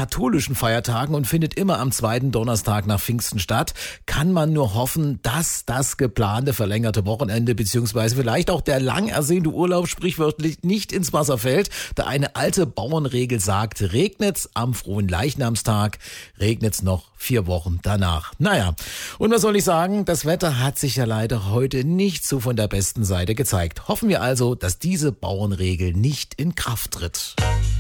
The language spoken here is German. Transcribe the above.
katholischen Feiertagen und findet immer am zweiten Donnerstag nach Pfingsten statt, kann man nur hoffen, dass das geplante verlängerte Wochenende beziehungsweise vielleicht auch der lang ersehnte Urlaub sprichwörtlich nicht ins Wasser fällt, da eine alte Bauernregel sagt, regnet's am frohen Leichnamstag, regnet's noch 4 Wochen danach. Naja, und was soll ich sagen, das Wetter hat sich ja leider heute nicht so von der besten Seite gezeigt. Hoffen wir also, dass diese Bauernregel nicht in Kraft tritt.